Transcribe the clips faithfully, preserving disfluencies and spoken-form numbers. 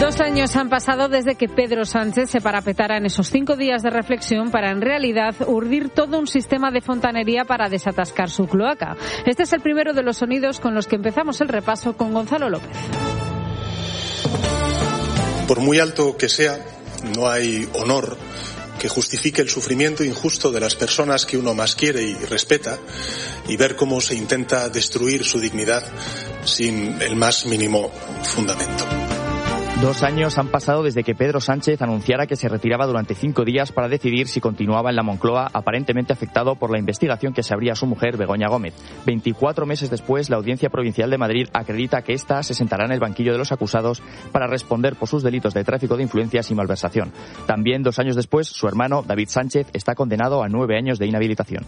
Dos años han pasado desde que Pedro Sánchez se parapetara en esos cinco días de reflexión para, en realidad, urdir todo un sistema de fontanería para desatascar su cloaca. Este es el primero de los sonidos con los que empezamos el repaso con Gonzalo López. Por muy alto que sea, no hay honor que justifique el sufrimiento injusto de las personas que uno más quiere y respeta, y ver cómo se intenta destruir su dignidad sin el más mínimo fundamento. Dos años han pasado desde que Pedro Sánchez anunciara que se retiraba durante cinco días para decidir si continuaba en la Moncloa, aparentemente afectado por la investigación que se abría a su mujer, Begoña Gómez. Veinticuatro meses después, la Audiencia Provincial de Madrid acredita que ésta se sentará en el banquillo de los acusados para responder por sus delitos de tráfico de influencias y malversación. También, dos años después, su hermano, David Sánchez, está condenado a nueve años de inhabilitación.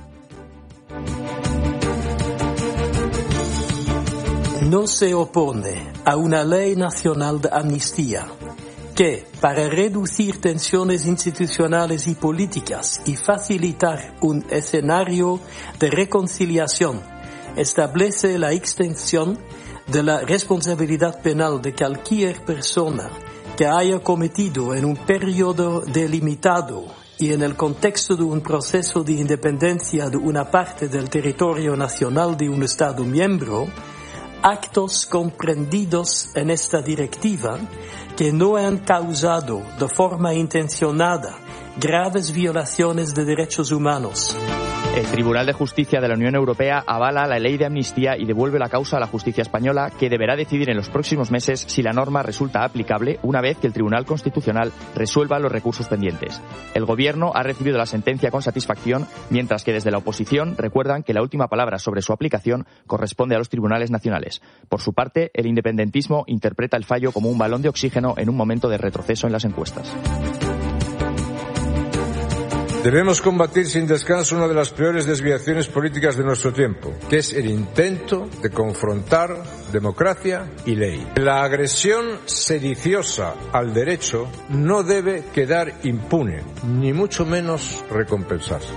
No se opone a una ley nacional de amnistía que, para reducir tensiones institucionales y políticas y facilitar un escenario de reconciliación, establece la extensión de la responsabilidad penal de cualquier persona que haya cometido en un periodo delimitado y en el contexto de un proceso de independencia de una parte del territorio nacional de un Estado miembro, actos comprendidos en esta directiva que no han causado de forma intencionada graves violaciones de derechos humanos. El Tribunal de Justicia de la Unión Europea avala la ley de amnistía y devuelve la causa a la justicia española, que deberá decidir en los próximos meses si la norma resulta aplicable una vez que el Tribunal Constitucional resuelva los recursos pendientes. El Gobierno ha recibido la sentencia con satisfacción, mientras que desde la oposición recuerdan que la última palabra sobre su aplicación corresponde a los tribunales nacionales. Por su parte, el independentismo interpreta el fallo como un balón de oxígeno en un momento de retroceso en las encuestas. Debemos combatir sin descanso una de las peores desviaciones políticas de nuestro tiempo, que es el intento de confrontar democracia y ley. La agresión sediciosa al derecho no debe quedar impune, ni mucho menos recompensarse.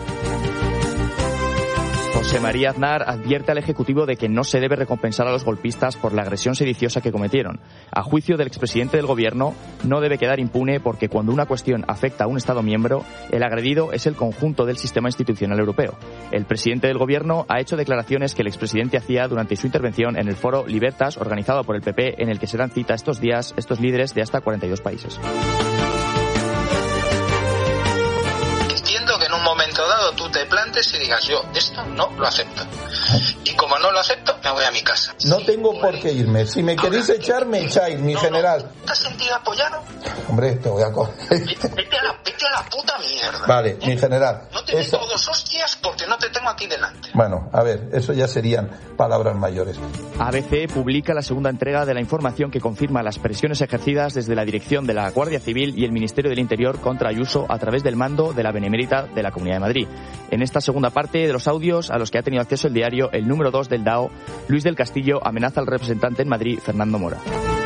José María Aznar advierte al Ejecutivo de que no se debe recompensar a los golpistas por la agresión sediciosa que cometieron. A juicio del expresidente del Gobierno, no debe quedar impune porque cuando una cuestión afecta a un Estado miembro, el agredido es el conjunto del sistema institucional europeo. El presidente del Gobierno ha hecho declaraciones que el expresidente hacía durante su intervención en el foro Libertas, organizado por el P P, en el que se dan cita estos días estos líderes de hasta cuarenta y dos países. Que en un momento dado tú te plantes y digas, yo esto no lo acepto, y como no lo acepto me voy a mi casa. No tengo por qué irme, si me queréis echar me echáis, mi no, general. No. ¿Te has sentido apoyado? Hombre, te voy a coger. Vete a la, vete a la puta mierda. Vale, ¿eh? mi general. No te eso... meto dos hostias porque no te tengo aquí delante. Bueno, a ver, eso ya serían palabras mayores. A B C publica la segunda entrega de la información que confirma las presiones ejercidas desde la dirección de la Guardia Civil y el Ministerio del Interior contra Ayuso a través del mando de la Benemérita de la Comunidad de Madrid. En esta segunda parte de los audios a los que ha tenido acceso el diario, el número dos del D A O, Luis del Castillo, amenaza al representante en Madrid, Fernando Mora.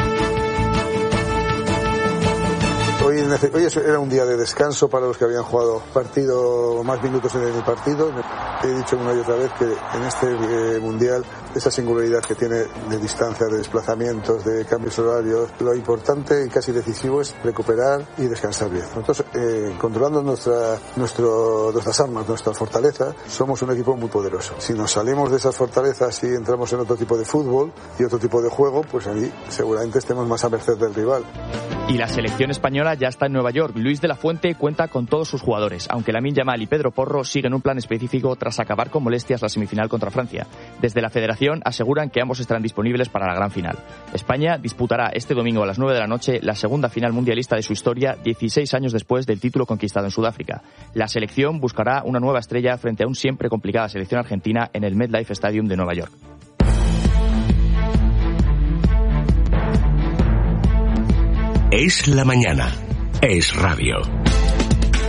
Hoy, hoy era un día de descanso para los que habían jugado partido, más minutos en el partido. He dicho una y otra vez que en este eh, mundial, esa singularidad que tiene de distancia, de desplazamientos, de cambios horarios, lo importante y casi decisivo es recuperar y descansar bien. Nosotros, eh, controlando nuestra, nuestro, nuestras armas, nuestra fortaleza, somos un equipo muy poderoso. Si nos salimos de esas fortalezas y entramos en otro tipo de fútbol y otro tipo de juego, pues ahí seguramente estemos más a merced del rival. Y la selección española ya está en Nueva York. Luis de la Fuente cuenta con todos sus jugadores, aunque Lamine Yamal y Pedro Porro siguen un plan específico tras acabar con molestias la semifinal contra Francia. Desde la Federación aseguran que ambos estarán disponibles para la gran final. España disputará este domingo a las nueve de la noche la segunda final mundialista de su historia, dieciséis años después del título conquistado en Sudáfrica. La selección buscará una nueva estrella frente a un siempre complicada selección argentina en el MetLife Stadium de Nueva York. Es la mañana. Es radio.